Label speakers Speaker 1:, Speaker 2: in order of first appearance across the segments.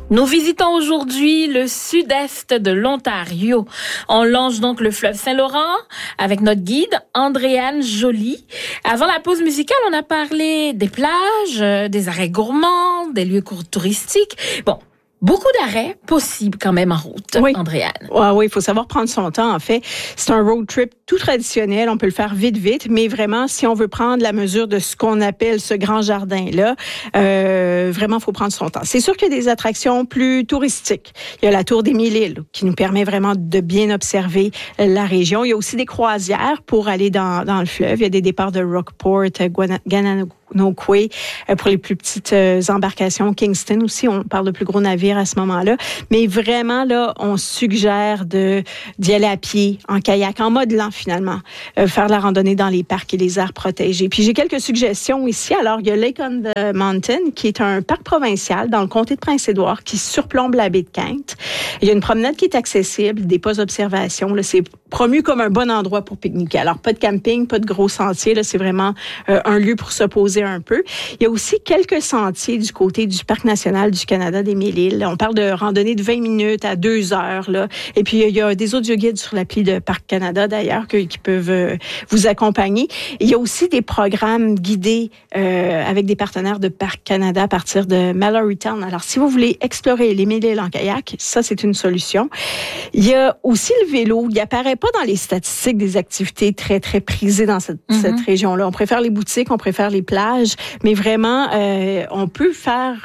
Speaker 1: Nous visitons aujourd'hui le sud-est de l'Ontario. On longe donc le fleuve Saint-Laurent avec notre guide, Andréane Joly. Avant la pause musicale, on a parlé des plages, des arrêts gourmands, des lieux touristiques. Bon, beaucoup d'arrêts possibles quand même en route,
Speaker 2: oui.
Speaker 1: Andréane.
Speaker 2: Oui, il faut savoir prendre son temps, en fait. C'est un road trip tout traditionnel. On peut le faire vite, mais vraiment, si on veut prendre la mesure de ce qu'on appelle ce grand jardin-là, vraiment, il faut prendre son temps. C'est sûr qu'il y a des attractions plus touristiques. Il y a la tour des Mille-Îles qui nous permet vraiment de bien observer la région. Il y a aussi des croisières pour aller dans le fleuve. Il y a des départs de Rockport, Gananoque, pour les plus petites embarcations. Kingston aussi, on parle de plus gros navires à ce moment-là. Mais vraiment, là, on suggère d'y aller à pied, en kayak, en mode lent finalement, faire de la randonnée dans les parcs et les aires protégées. Puis j'ai quelques suggestions ici. Alors, il y a Lake on the Mountain, qui est un parc provincial dans le comté de Prince-Édouard, qui surplombe la baie de Quinte. Il y a une promenade qui est accessible, des postes d'observation. Là, c'est promu comme un bon endroit pour pique-niquer. Alors, pas de camping, pas de gros sentiers. Là, c'est vraiment un lieu pour se poser un peu. Il y a aussi quelques sentiers du côté du Parc national du Canada des Mille-Îles. On parle de randonnée de 20 minutes à 2 heures. Là. Et puis, il y a des audioguides sur l'appli de Parc Canada, d'ailleurs, qui peuvent vous accompagner. Il y a aussi des programmes guidés avec des partenaires de Parc Canada à partir de Mallorytown. Alors, si vous voulez explorer les Mille-Îles en kayak, ça, c'est une solution. Il y a aussi le vélo. Il apparaît pas dans les statistiques des activités très, très prisées dans cette région-là. On préfère les boutiques, on préfère les plages, mais vraiment, on peut faire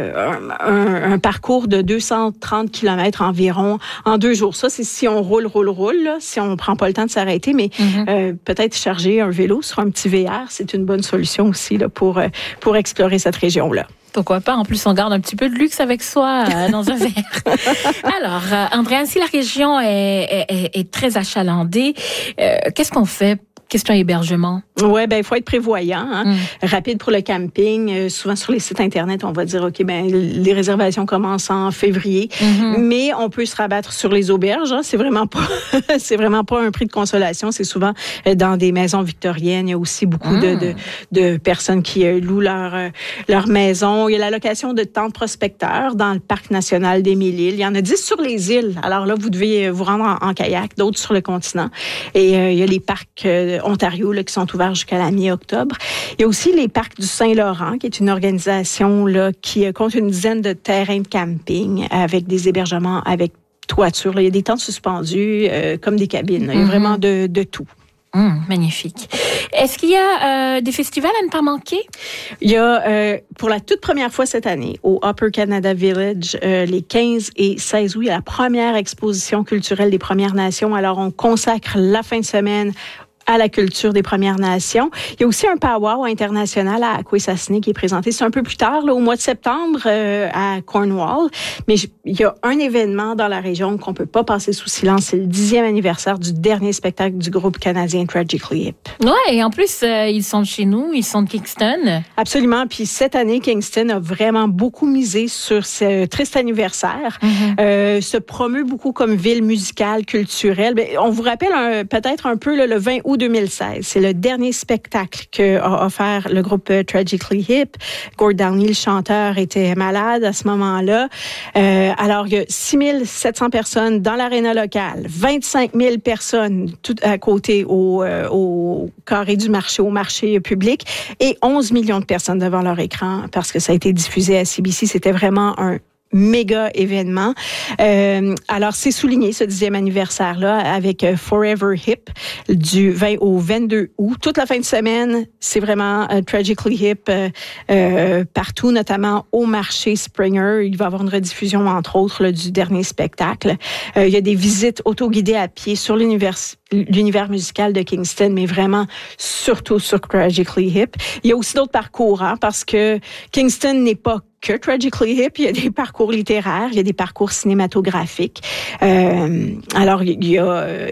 Speaker 2: un parcours de 230 km environ en 2 jours. Ça, c'est si on roule, là, si on prend pas le temps de s'arrêter, mais peut-être charger un vélo sur un petit VR, c'est une bonne solution aussi là, pour explorer cette région-là.
Speaker 1: Pourquoi pas? En plus, on garde un petit peu de luxe avec soi dans un verre. Alors, Andréane, si la région est très achalandée, qu'est-ce qu'on fait? Question hébergement.
Speaker 2: Ouais, il faut être prévoyant, hein? Rapide pour le camping. Souvent sur les sites internet, on va dire OK, les réservations commencent en février, mais on peut se rabattre sur les auberges. Hein? C'est vraiment pas un prix de consolation. C'est souvent dans des maisons victoriennes. Il y a aussi beaucoup de personnes qui louent leur maison. Il y a la location de tentes prospecteurs dans le parc national des Mille-Îles. Il y en a 10 sur les îles. Alors là, vous devez vous rendre en kayak, d'autres sur le continent. Et il y a les parcs Ontario là, qui sont ouverts jusqu'à la mi-octobre. Il y a aussi les parcs du Saint-Laurent, qui est une organisation là, qui compte une dizaine de terrains de camping avec des hébergements avec toiture. Là. Il y a des tentes suspendues comme des cabines. Là. Il y a vraiment de tout.
Speaker 1: Magnifique. Est-ce qu'il y a des festivals à ne pas manquer?
Speaker 2: Il y a, pour la toute première fois cette année, au Upper Canada Village, les 15 et 16 août, il y a la première exposition culturelle des Premières Nations. Alors, on consacre la fin de semaine à la culture des Premières Nations. Il y a aussi un powwow international à Akwesasne qui est présenté. C'est un peu plus tard, là, au mois de septembre, à Cornwall. Mais il y a un événement dans la région qu'on peut pas passer sous silence. C'est le 10e anniversaire du dernier spectacle du groupe canadien Tragically Hip.
Speaker 1: Ouais, et en plus, ils sont de chez nous, ils sont de Kingston.
Speaker 2: Absolument. Puis cette année, Kingston a vraiment beaucoup misé sur ce triste anniversaire. Se promeut beaucoup comme ville musicale, culturelle. On vous rappelle peut-être un peu le 20 août 2016. C'est le dernier spectacle qu'a offert le groupe Tragically Hip. Gord Downie, le chanteur, était malade à ce moment-là. Alors, il y a 6700 personnes dans l'aréna locale, 25 000 personnes tout à côté au carré du marché, au marché public, et 11 millions de personnes devant leur écran parce que ça a été diffusé à CBC. C'était vraiment un méga événement. Alors, c'est souligné ce 10e anniversaire-là avec Forever Hip du 20 au 22 août. Toute la fin de semaine, c'est vraiment Tragically Hip partout, notamment au marché Springer. Il va y avoir une rediffusion, entre autres, là, du dernier spectacle. Il y a des visites autoguidées à pied sur l'univers musical de Kingston, mais vraiment surtout sur Tragically Hip. Il y a aussi d'autres parcours, hein, parce que Kingston n'est pas que Tragically Hip, il y a des parcours littéraires, il y a des parcours cinématographiques. Alors, il y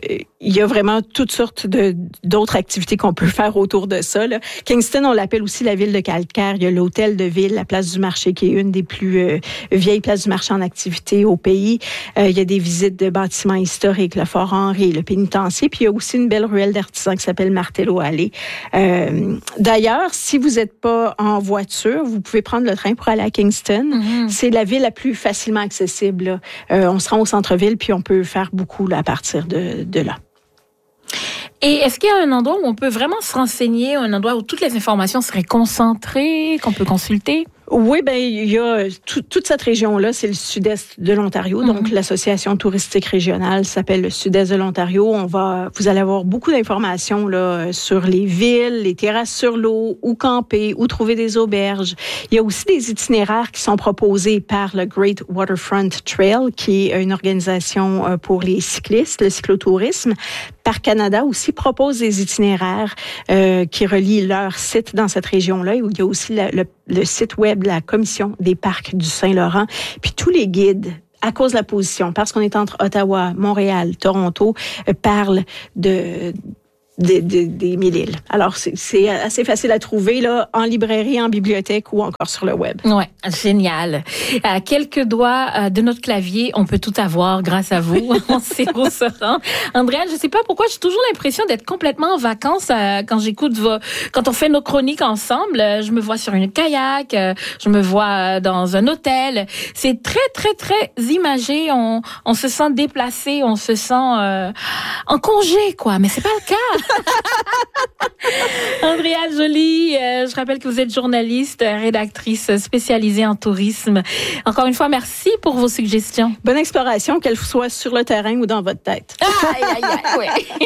Speaker 2: a vraiment toutes sortes d'autres activités qu'on peut faire autour de ça. Là. Kingston, on l'appelle aussi la ville de calcaire. Il y a l'hôtel de ville, la place du marché, qui est une des plus vieilles places du marché en activité au pays. Il y a des visites de bâtiments historiques, le Fort Henri, le pénitencier. Puis il y a aussi une belle ruelle d'artisans qui s'appelle Martello Alley. D'ailleurs, si vous n'êtes pas en voiture, vous pouvez prendre le train pour aller à Kingston. C'est la ville la plus facilement accessible. On se rend au centre-ville, puis on peut faire beaucoup là, à partir de là.
Speaker 1: Et est-ce qu'il y a un endroit où on peut vraiment se renseigner, un endroit où toutes les informations seraient concentrées, qu'on peut consulter?
Speaker 2: Oui, ben il y a toute cette région-là, c'est le sud-est de l'Ontario. Donc, l'association touristique régionale s'appelle le sud-est de l'Ontario. Vous allez avoir beaucoup d'informations là sur les villes, les terrasses sur l'eau, où camper, où trouver des auberges. Il y a aussi des itinéraires qui sont proposés par le Great Waterfront Trail, qui est une organisation pour les cyclistes, le cyclotourisme. Parc Canada aussi propose des itinéraires qui relient leur site dans cette région-là. Il y a aussi le site web de la Commission des parcs du Saint-Laurent. Puis tous les guides, à cause de la position, parce qu'on est entre Ottawa, Montréal, Toronto, parlent des 1000 îles. Alors, c'est assez facile à trouver là, en librairie, en bibliothèque ou encore sur le web.
Speaker 1: Ouais, génial. À quelques doigts de notre clavier, on peut tout avoir grâce à vous. On sait où se rend. Andréane, je sais pas pourquoi, j'ai toujours l'impression d'être complètement en vacances quand quand on fait nos chroniques ensemble. Je me vois sur une kayak, je me vois dans un hôtel. C'est très, très, très imagé. On se sent déplacé, on se sent en congé, quoi. Mais c'est pas le cas. Andréane Joly, je rappelle que vous êtes journaliste, rédactrice spécialisée en tourisme. Encore une fois, merci pour vos suggestions.
Speaker 2: Bonne exploration, qu'elle soit sur le terrain ou dans votre tête.
Speaker 1: Aïe, aïe, aïe, ouais.